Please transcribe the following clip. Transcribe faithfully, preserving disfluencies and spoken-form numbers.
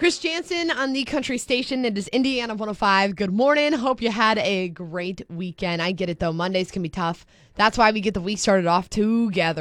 Chris Jansen on the country station. It is Indiana one oh five. Good morning. Hope you had a great weekend. I get it, though. Mondays can be tough. That's why we get the week started off together.